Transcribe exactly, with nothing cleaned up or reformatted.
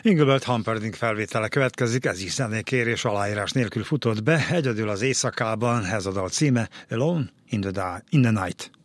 Engelbert Humperdinck felvétele következik, ez is zenekérés aláírás nélkül futott be, egyedül az éjszakában, ez a dal címe, Alone in the, in the Night.